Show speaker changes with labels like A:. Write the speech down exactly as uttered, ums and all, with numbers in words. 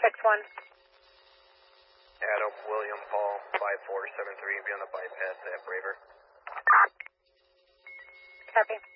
A: six one.
B: Adam, William, Paul, five four seven three, be on the bypass at Braver.
A: Copy.